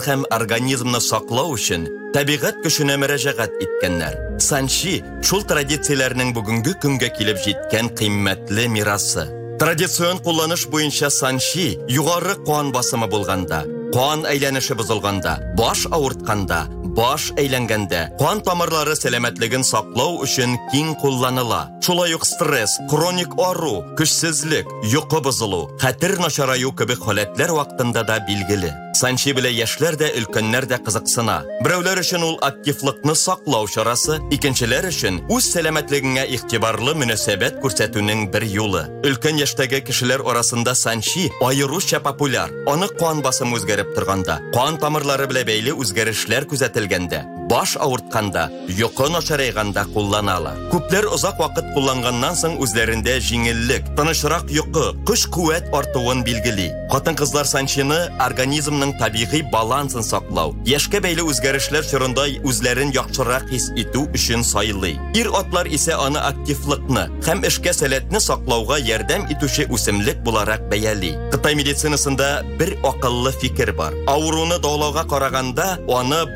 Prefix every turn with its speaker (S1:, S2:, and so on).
S1: һәм организмны саклау өчен табигать көченә мөрәҗәгать иткәннәр. Санчи шул традицияләрнең бүгенге көнгә килеп җиткән кыйммәтле мирасы. Традицион кулланыш буенча санчи югары кан басымы булганда, кан әйләнеше бозылганда, баш авыртканда, баш әйләнгәндә, кан тамырлары сәламәтлеген саклау өчен киң кулланыла. Шулай ук стресс, хроник ару, көчсезлек, йокы бозылу, хәтер начараю кебек халәтләр вакытында да билгеле. Санчи белән яшьләр дә, өлкәннәр дә кызыксына. Берәүләр өчен ул активлыкны саклау чарасы, икенчеләр өчен үз сәламәтлегенә игътибарлы мөнәсәбәт күрсәтүнең бер юлы. Өлкән яшьтәге кешеләр арасында санчи аеруча популяр. Аны кан басымы үзгәреп торганда, кан тамырлары белән бәйле үзгәрешләр күзәтелгәндә, баш авыртканда, йокы начарайганда кулланалар. Күпләр озак вакыт кулланганнан соң үзләрендә җиңеллек, тынычрак йокы, көч-куәт артуын билгели. Хатын-кызлар санчины организмның табигый балансын саклау, яшькә бәйле үзгәрешләр чорында үзләрен яхшырак хис итү өчен сайлый. Ир-атлар исә аны активлыкны һәм эшкә сәләтне саклауга ярдәм итүче үсемлек буларак бәяли. Кытай медицинасында бер акыллы фикер бар. Авыруны дәвалауга караганда, аны